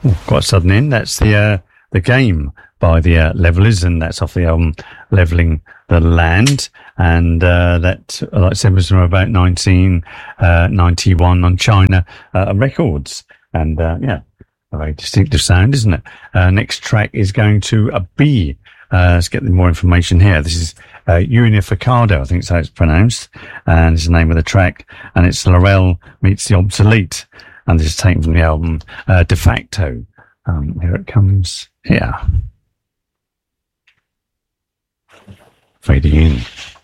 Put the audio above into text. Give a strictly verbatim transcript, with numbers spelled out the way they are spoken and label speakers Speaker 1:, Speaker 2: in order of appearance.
Speaker 1: Oh, quite a sudden end. That's the uh, the game by the uh, Levelers, and that's off the album Leveling the Land. And uh, that, like I said, was from about nineteen ninety-one on China uh, Records. And uh, yeah, a very distinctive sound, isn't it? Uh, next track is going to a B. Uh, let's get more information here. This is uh, Unificado, I think is how it's pronounced, and it's the name of the track. And it's Laurel Meets the Obsolete, and this is taken from the album uh, De Facto. Um, here it comes. Here, fading in.